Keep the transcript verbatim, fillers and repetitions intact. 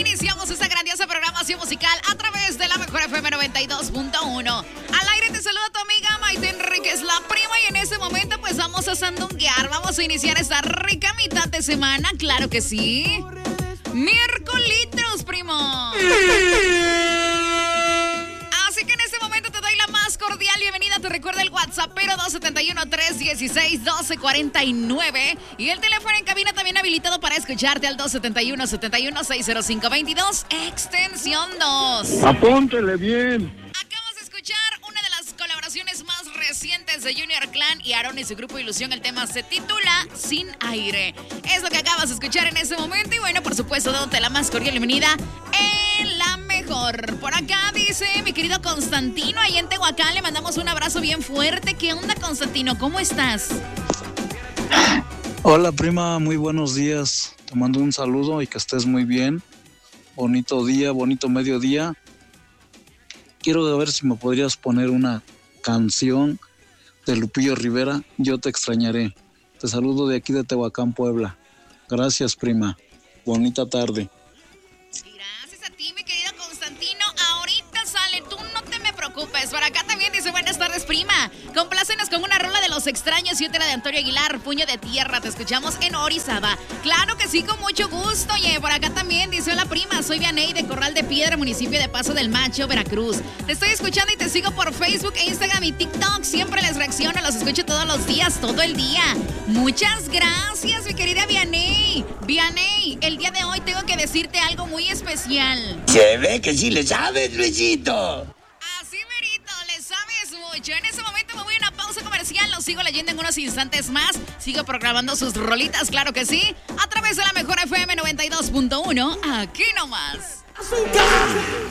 iniciamos esta grandiosa programación musical a través de la Mejor F M noventa y dos punto uno. Al aire te saluda tu amiga Maite Enríquez, la prima, y en este momento pues vamos a sandunguear. Vamos a iniciar esta rica mitad de semana, claro que sí. Miércolitos, primo. Así que en este momento te doy la más cordial bienvenida. Te recuerda el WhatsApp, pero dos siete uno, tres uno seis, uno dos cuatro nueve. Y el teléfono en cabina también habilitado para escucharte al dos siete uno, siete uno, seis cero cinco, veintidós, extensión dos. Apúntele bien. Acabas de escuchar una de las colaboraciones más recientes de Junior Clan y Aaron y su grupo Ilusión. El tema se titula Sin Aire. Es lo que acabas de escuchar en este momento. Y bueno, por supuesto, dándote la más cordial bienvenida en la mejor. Por acá dice mi querido Constantino, ahí en Tehuacán, le mandamos un abrazo bien fuerte. ¿Qué onda, Constantino? ¿Cómo estás? Hola, prima, muy buenos días. Te mando un saludo y que estés muy bien. Bonito día, bonito mediodía. Quiero ver si me podrías poner una canción de Lupillo Rivera, Yo te extrañaré. Te saludo de aquí de Tehuacán, Puebla. Gracias, prima. Bonita tarde. Gracias a ti, mi querido Constantino. Ahorita sale, tú no te me preocupes. Por acá también dice, buenas tardes, prima. Complácenos con una rola de Los Extraños y otra de Antonio Aguilar, Puño de Tierra. Te escuchamos en Orizaba. Claro que sí, con mucho gusto. Oye, por acá también dice, hola, prima. Soy Vianey de Corral de Piedra, municipio de Paso del Macho, Veracruz. Te estoy escuchando y te sigo por Facebook, e Instagram y TikTok. Siempre les reacciono, los escucho todos los días, todo el día. Muchas gracias, mi querida Vianey. Vianey, el día de hoy tengo que decirte algo muy especial. Se ve que sí le sabes, Luisito. Así merito, le sabes mucho. En ese momento me voy a una pausa comercial. Los sigo leyendo en unos instantes más. Sigo programando sus rolitas, claro que sí. A través de la Mejor F M noventa y dos punto uno. Aquí nomás.